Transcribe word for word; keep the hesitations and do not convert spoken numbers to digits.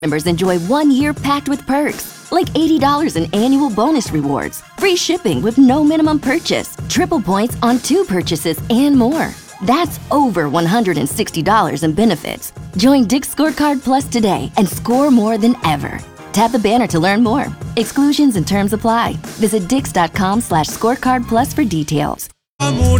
Members enjoy one year packed with perks, like eighty dollars in annual bonus rewards, free shipping with no minimum purchase, triple points on two purchases, and more. That's over one hundred sixty dollars in benefits. Join Dick's Scorecard Plus today and score more than ever. Tap the banner to learn more. Exclusions and terms apply. Visit dix.com slash scorecard plus for details. Amor